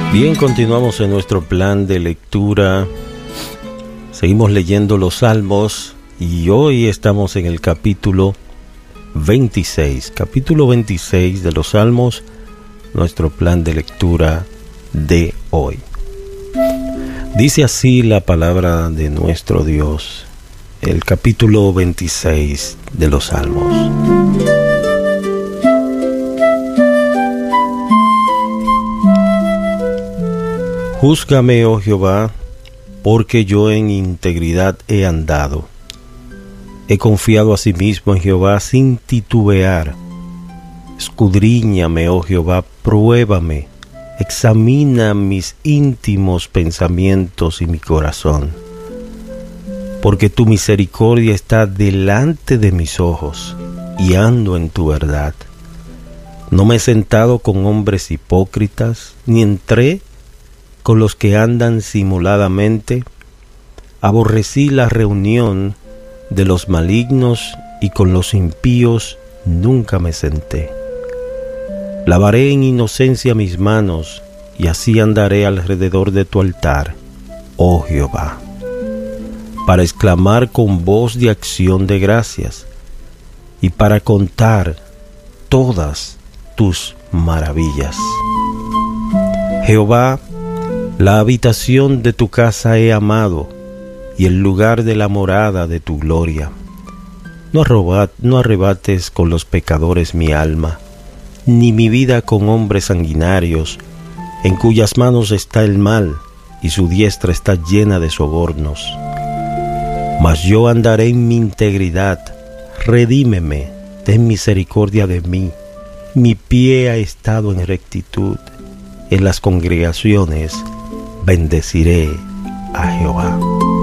Bien, continuamos en nuestro plan de lectura. Seguimos leyendo los Salmos y hoy estamos en el capítulo 26. Capítulo 26 de los Salmos, nuestro plan de lectura de hoy. Dice así la palabra de nuestro Dios, el capítulo 26 de los Salmos. Júzgame, oh Jehová, porque yo en integridad he andado. He confiado asimismo en Jehová sin titubear. Escudriñame, oh Jehová, pruébame, examina mis íntimos pensamientos y mi corazón. Porque tu misericordia está delante de mis ojos, y ando en tu verdad. No me he sentado con hombres hipócritas, ni entré con los que andan simuladamente. Aborrecí la reunión de los malignos, y con los impíos nunca me senté. Lavaré en inocencia mis manos, y así andaré alrededor de tu altar, oh Jehová, para exclamar con voz de acción de gracias, y para contar todas tus maravillas. Jehová, la habitación de tu casa he amado, y el lugar de la morada de tu gloria. No arrebates con los pecadores mi alma, ni mi vida con hombres sanguinarios, en cuyas manos está el mal, y su diestra está llena de sobornos. Mas yo andaré en mi integridad, redímeme, ten misericordia de mí. Mi pie ha estado en rectitud, en las congregaciones bendeciré a Jehová.